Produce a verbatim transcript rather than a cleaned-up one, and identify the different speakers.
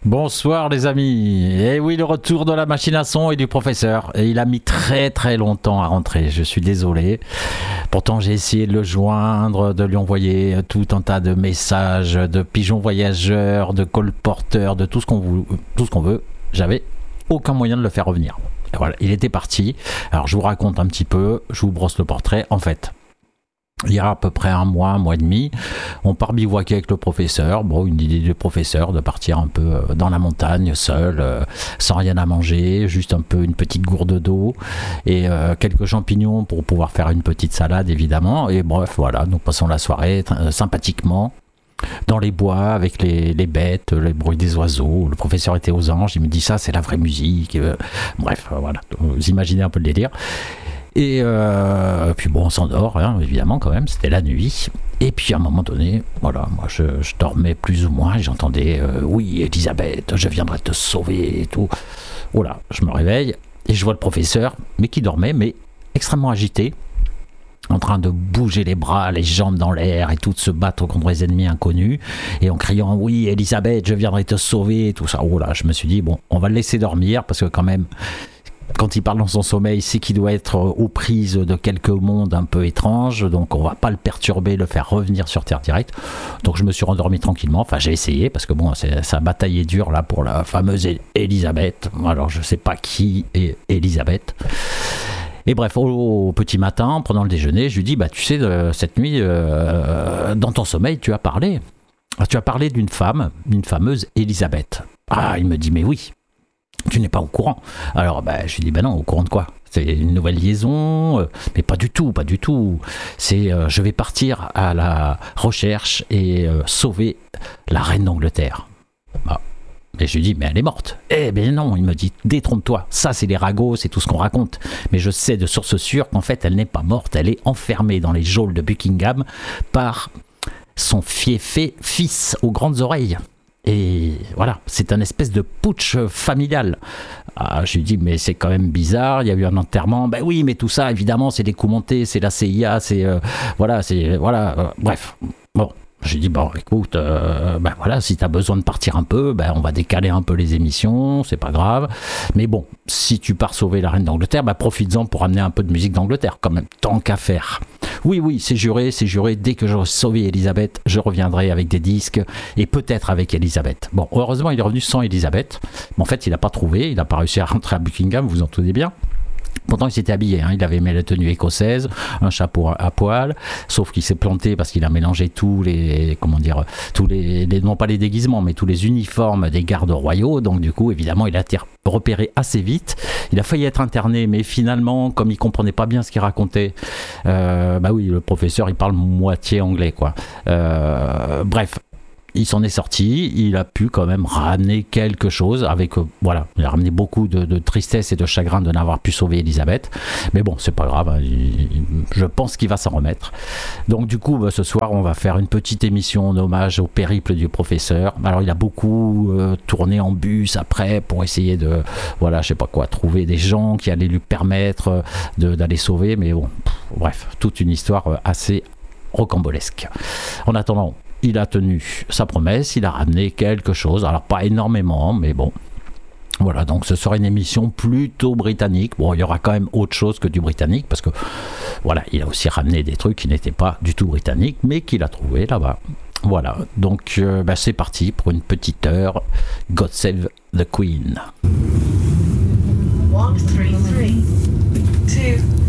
Speaker 1: Bonsoir les amis. Et oui, le retour de la machine à son et du professeur. Et il a mis très très longtemps à rentrer, je suis désolé. Pourtant j'ai essayé de le joindre, de lui envoyer tout un tas de messages, de pigeons voyageurs, de colporteurs, de tout ce qu'on veut, tout ce qu'on veut. J'avais aucun moyen de le faire revenir. Et voilà, il était parti. Alors je vous raconte un petit peu, je vous brosse le portrait. En fait, il y a à peu près un mois, un mois et demi, on part bivouaquer avec le professeur. Bon, une idée du professeur de partir un peu dans la montagne, seul, euh, sans rien à manger, juste un peu une petite gourde d'eau et euh, quelques champignons pour pouvoir faire une petite salade, évidemment. Et bref, voilà, nous passons la soirée euh, sympathiquement dans les bois avec les, les bêtes, les bruits des oiseaux. Le professeur était aux anges, il me dit ça, c'est la vraie musique. Euh, bref, euh, voilà, vous imaginez un peu le délire. Et euh, puis bon, on s'endort, hein, évidemment, quand même, c'était la nuit. Et puis à un moment donné, voilà, moi je, je dormais plus ou moins, et j'entendais euh, oui, Elisabeth, je viendrai te sauver et tout. Voilà, je me réveille et je vois le professeur, mais qui dormait, mais extrêmement agité, en train de bouger les bras, les jambes dans l'air et tout, de se battre contre les ennemis inconnus, et en criant oui, Elisabeth, je viendrai te sauver et tout ça. Oh là, je me suis dit, bon, on va le laisser dormir parce que quand même. Quand il parle dans son sommeil, c'est qu'il doit être aux prises de quelques mondes un peu étranges, donc on va pas le perturber, le faire revenir sur Terre direct. Donc je me suis rendormi tranquillement, enfin j'ai essayé, parce que bon, c'est, sa bataille est dure là pour la fameuse Elisabeth. Alors je sais pas qui est Elisabeth. Et bref, au, au petit matin, en prenant le déjeuner, je lui dis, bah tu sais, euh, cette nuit, euh, dans ton sommeil, tu as parlé. Tu as parlé d'une femme, une fameuse Elisabeth. Ah, il me dit, mais oui. Tu n'es pas au courant. Alors, bah, je lui dis, ben non, au courant de quoi ? C'est une nouvelle liaison, euh, mais pas du tout, pas du tout. C'est, euh, je vais partir à la recherche et euh, sauver la reine d'Angleterre. Ah. Et je lui dis, mais elle est morte. Eh ben non, il me dit, détrompe-toi. Ça, c'est les ragots, c'est tout ce qu'on raconte. Mais je sais de source sûre qu'en fait, elle n'est pas morte. Elle est enfermée dans les geôles de Buckingham par son fiefé fils aux grandes oreilles. Et voilà, c'est un espèce de putsch familial. Ah, je lui dis, mais c'est quand même bizarre, il y a eu un enterrement. Ben oui, mais tout ça, évidemment, c'est des coups montés, c'est la C I A, c'est... Euh, voilà, c'est... Voilà, euh, bref. Bon, je lui dis, bon, écoute, euh, ben voilà, si t'as besoin de partir un peu, ben on va décaler un peu les émissions, c'est pas grave. Mais bon, si tu pars sauver la reine d'Angleterre, ben profites-en pour amener un peu de musique d'Angleterre, quand même, tant qu'à faire. Oui, oui, c'est juré, c'est juré. Dès que j'aurai sauvé Elisabeth, je reviendrai avec des disques et peut-être avec Elisabeth. Bon, heureusement, il est revenu sans Elisabeth. Mais en fait, il n'a pas trouvé, il n'a pas réussi à rentrer à Buckingham, vous en souvenez bien. Pourtant, il s'était habillé, hein. Il avait mis la tenue écossaise, un chapeau à poil, sauf qu'il s'est planté parce qu'il a mélangé tous les, comment dire, tous les, les, non pas les déguisements, mais tous les uniformes des gardes royaux. Donc, du coup, évidemment, il a été repéré assez vite. Il a failli être interné, mais finalement, comme il comprenait pas bien ce qu'il racontait, euh, bah oui, le professeur, il parle moitié anglais, quoi. Euh, bref. Il s'en est sorti, il a pu quand même ramener quelque chose avec, euh, voilà, il a ramené beaucoup de, de tristesse et de chagrin de n'avoir pu sauver Elisabeth, mais bon, c'est pas grave, hein, il, je pense qu'il va s'en remettre. Donc du coup, bah, ce soir, on va faire une petite émission en hommage au périple du professeur. Alors il a beaucoup euh, tourné en bus après pour essayer de, voilà, je sais pas quoi, trouver des gens qui allaient lui permettre de, d'aller sauver, mais bon, pff, bref, toute une histoire assez rocambolesque. En attendant, il a tenu sa promesse, il a ramené quelque chose, alors pas énormément, mais bon. Voilà, donc ce sera une émission plutôt britannique. Bon, il y aura quand même autre chose que du britannique, parce que, voilà, il a aussi ramené des trucs qui n'étaient pas du tout britanniques, mais qu'il a trouvé là-bas. Voilà, donc euh, bah, c'est parti pour une petite heure. God Save the Queen.
Speaker 2: One, three, three, two,